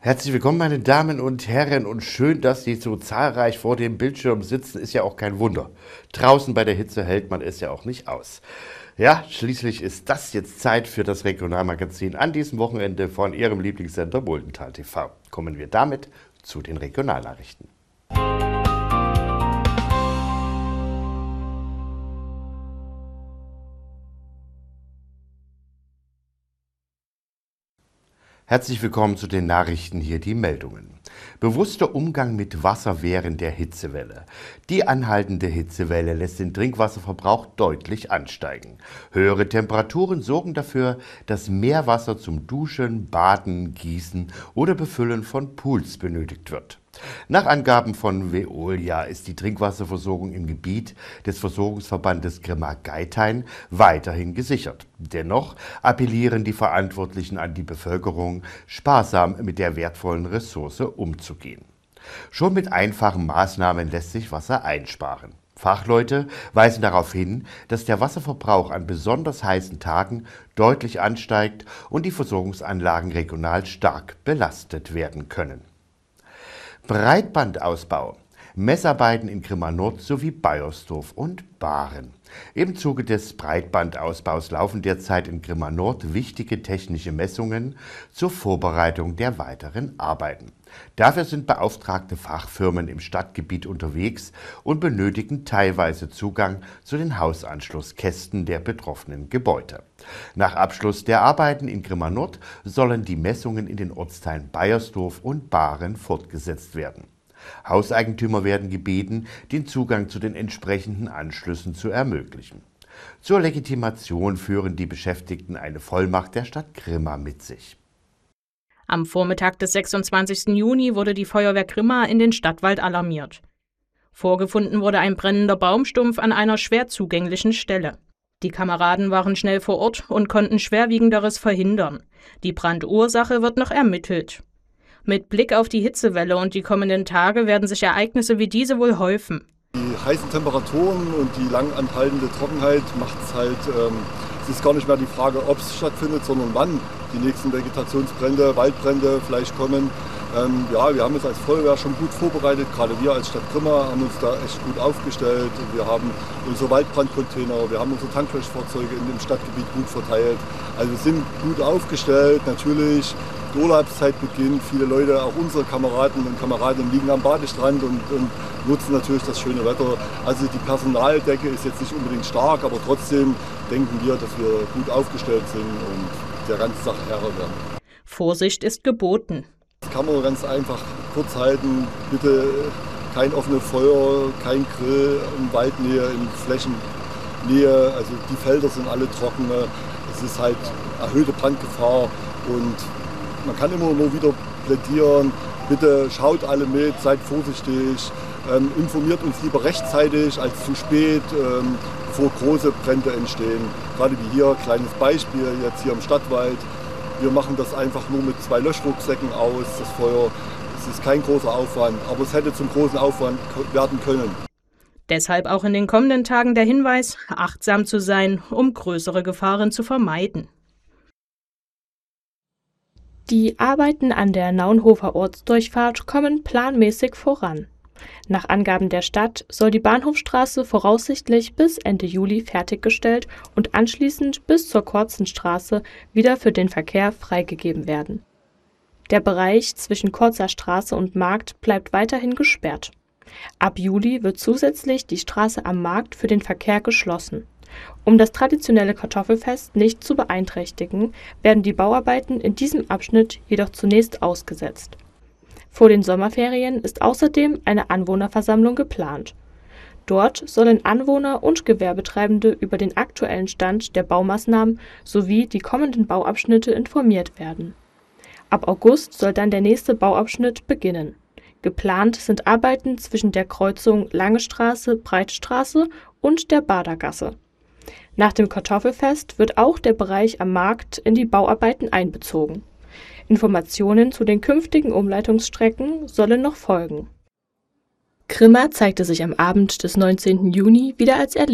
Herzlich willkommen, meine Damen und Herren, und schön, dass Sie so zahlreich vor dem Bildschirm sitzen, ist ja auch kein Wunder. Draußen bei der Hitze hält man es ja auch nicht aus. Ja, schließlich ist das jetzt Zeit für das Regionalmagazin an diesem Wochenende von Ihrem Lieblingssender Muldental TV. Kommen wir damit zu den Regionalnachrichten. Herzlich willkommen zu den Nachrichten, hier die Meldungen. Bewusster Umgang mit Wasser während der Hitzewelle. Die anhaltende Hitzewelle lässt den Trinkwasserverbrauch deutlich ansteigen. Höhere Temperaturen sorgen dafür, dass mehr Wasser zum Duschen, Baden, Gießen oder Befüllen von Pools benötigt wird. Nach Angaben von Veolia ist die Trinkwasserversorgung im Gebiet des Versorgungsverbandes Grimma-Geithain weiterhin gesichert. Dennoch appellieren die Verantwortlichen an die Bevölkerung, sparsam mit der wertvollen Ressource umzugehen. Schon mit einfachen Maßnahmen lässt sich Wasser einsparen. Fachleute weisen darauf hin, dass der Wasserverbrauch an besonders heißen Tagen deutlich ansteigt und die Versorgungsanlagen regional stark belastet werden können. Breitbandausbau, Messarbeiten in Grimma-Nord sowie Beiersdorf und Bahren. Im Zuge des Breitbandausbaus laufen derzeit in Grimma-Nord wichtige technische Messungen zur Vorbereitung der weiteren Arbeiten. Dafür sind beauftragte Fachfirmen im Stadtgebiet unterwegs und benötigen teilweise Zugang zu den Hausanschlusskästen der betroffenen Gebäude. Nach Abschluss der Arbeiten in Grimma-Nord sollen die Messungen in den Ortsteilen Beiersdorf und Bahren fortgesetzt werden. Hauseigentümer werden gebeten, den Zugang zu den entsprechenden Anschlüssen zu ermöglichen. Zur Legitimation führen die Beschäftigten eine Vollmacht der Stadt Grimma mit sich. Am Vormittag des 26. Juni wurde die Feuerwehr Grimma in den Stadtwald alarmiert. Vorgefunden wurde ein brennender Baumstumpf an einer schwer zugänglichen Stelle. Die Kameraden waren schnell vor Ort und konnten Schwerwiegenderes verhindern. Die Brandursache wird noch ermittelt. Mit Blick auf die Hitzewelle und die kommenden Tage werden sich Ereignisse wie diese wohl häufen. Die heißen Temperaturen und die lang anhaltende Trockenheit macht es halt, es ist gar nicht mehr die Frage, ob es stattfindet, sondern wann die nächsten Vegetationsbrände, Waldbrände vielleicht kommen. Wir haben uns als Feuerwehr schon gut vorbereitet, gerade wir als Stadt Grimma haben uns da echt gut aufgestellt. Wir haben unsere Waldbrandcontainer, wir haben unsere Tanklöschfahrzeuge in dem Stadtgebiet gut verteilt. Also wir sind gut aufgestellt, natürlich. Die Urlaubszeit beginnt, viele Leute, auch unsere Kameraden und Kameradinnen liegen am Badestrand und nutzen natürlich das schöne Wetter. Also die Personaldecke ist jetzt nicht unbedingt stark, aber trotzdem denken wir, dass wir gut aufgestellt sind und der ganzen Sache Herr werden. Vorsicht ist geboten. Das kann man ganz einfach kurz halten. Bitte kein offenes Feuer, kein Grill in Waldnähe, in Flächennähe. Also die Felder sind alle trocken. Es ist halt erhöhte Brandgefahr und man kann immer nur wieder plädieren, bitte schaut alle mit, seid vorsichtig, informiert uns lieber rechtzeitig als zu spät, bevor große Brände entstehen. Gerade wie hier, kleines Beispiel, jetzt hier im Stadtwald. Wir machen das einfach nur mit 2 Löschrucksäcken aus, das Feuer. Es ist kein großer Aufwand, aber es hätte zum großen Aufwand werden können. Deshalb auch in den kommenden Tagen der Hinweis, achtsam zu sein, um größere Gefahren zu vermeiden. Die Arbeiten an der Naunhofer Ortsdurchfahrt kommen planmäßig voran. Nach Angaben der Stadt soll die Bahnhofstraße voraussichtlich bis Ende Juli fertiggestellt und anschließend bis zur Korzenstraße wieder für den Verkehr freigegeben werden. Der Bereich zwischen Korzer Straße und Markt bleibt weiterhin gesperrt. Ab Juli wird zusätzlich die Straße am Markt für den Verkehr geschlossen. Um das traditionelle Kartoffelfest nicht zu beeinträchtigen, werden die Bauarbeiten in diesem Abschnitt jedoch zunächst ausgesetzt. Vor den Sommerferien ist außerdem eine Anwohnerversammlung geplant. Dort sollen Anwohner und Gewerbetreibende über den aktuellen Stand der Baumaßnahmen sowie die kommenden Bauabschnitte informiert werden. Ab August soll dann der nächste Bauabschnitt beginnen. Geplant sind Arbeiten zwischen der Kreuzung Lange Straße, Breite Straße und der Badergasse. Nach dem Kartoffelfest wird auch der Bereich am Markt in die Bauarbeiten einbezogen. Informationen zu den künftigen Umleitungsstrecken sollen noch folgen. Grimma zeigte sich am Abend des 19. Juni wieder als